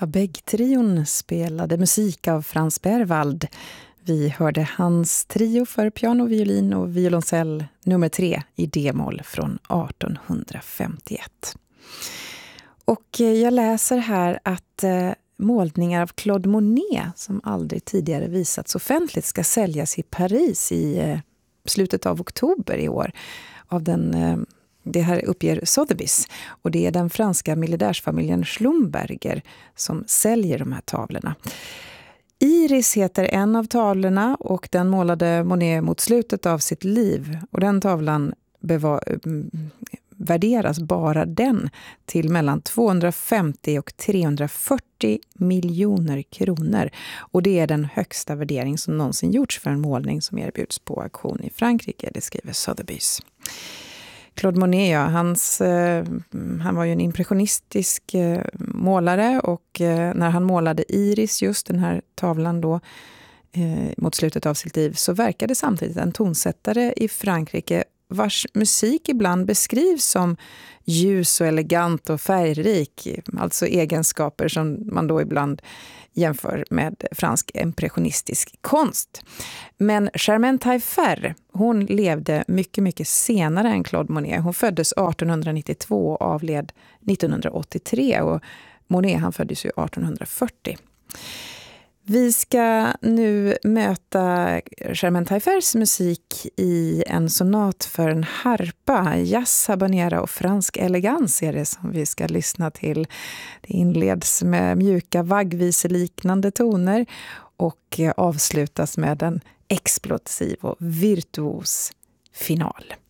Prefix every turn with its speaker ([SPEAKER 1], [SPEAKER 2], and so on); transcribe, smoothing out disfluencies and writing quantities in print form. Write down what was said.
[SPEAKER 1] Abegg-trion spelade musik av Frans Berwald. Vi hörde hans trio för piano, violin och violoncell nummer 3 i D-moll från 1851. Och jag läser här att målningar av Claude Monet som aldrig tidigare visats offentligt ska säljas i Paris i slutet av oktober i år av det här uppger Sotheby's, och det är den franska miljardärsfamiljen Schlumberger som säljer de här tavlorna. Iris heter en av tavlorna och den målade Monet mot slutet av sitt liv, och den tavlan värderas bara den till mellan 250 och 340 miljoner kronor, och det är den högsta värdering som någonsin gjorts för en målning som erbjuds på auktion i Frankrike, det skriver Sotheby's. Claude Monet, ja, han var ju en impressionistisk målare, och när han målade Iris, just den här tavlan då, mot slutet av sitt liv, så verkade samtidigt en tonsättare i Frankrike vars musik ibland beskrivs som ljus och elegant och färgrik, alltså egenskaper som man då ibland jämför med fransk impressionistisk konst. Men Germaine Taillefer, hon levde mycket, mycket senare än Claude Monet. Hon föddes 1892 och avled 1983, och Monet han föddes ju 1840. Vi ska nu möta Germaine Taillefers musik i en sonat för en harpa. Jazz, habanera och fransk elegans är det som vi ska lyssna till. Det inleds med mjuka vaggviseliknande toner och avslutas med en explosiv och virtuos final.